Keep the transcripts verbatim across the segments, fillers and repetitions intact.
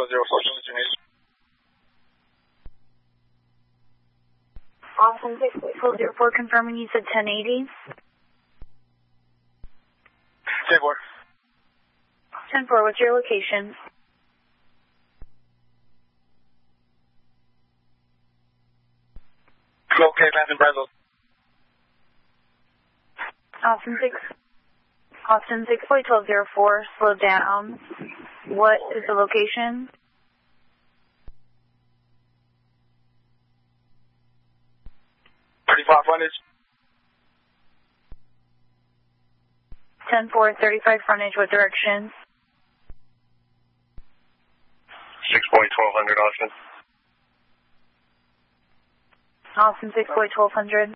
zero zero four, ten eighty. Austin six point four zero four, confirming you said ten eighty. ten four. ten four, what's your location? Okay, Matthew Brazil. Austin six, Austin six point twelve zero four, slow down. What is the location? thirty-five frontage. ten four, thirty-five frontage, what direction? six point twelve hundred, Austin. Austin six point twelve hundred.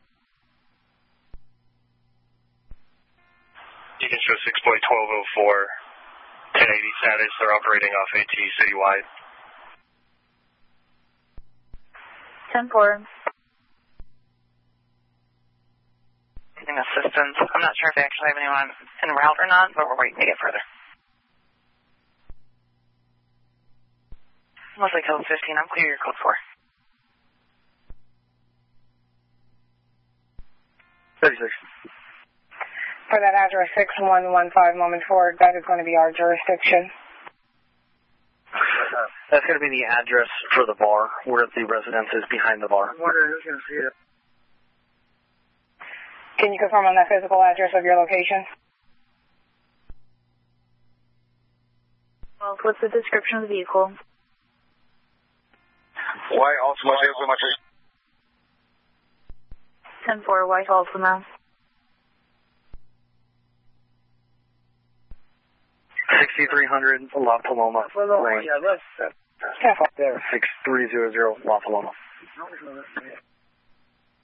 You can show six point twelve oh four, ten eighty status. They're operating off AT citywide. ten four. Getting assistance. I'm not sure if they actually have anyone en route or not, but we're waiting to get further. Mostly code fifteen. I'm clear your code four. thirty-six. For that address six one one five Moment Forward, that is going to be our jurisdiction. That's going to be the address for the bar, where the residence is behind the bar. I'm wondering who's going to see it. Can you confirm on that physical address of your location? Well, what's the description of the vehicle? White Altima, vehicle my tree. ten four, White Altima. sixty-three hundred La Paloma Lane. Yeah, that's, that's, ten four. There, six three zero zero La Paloma.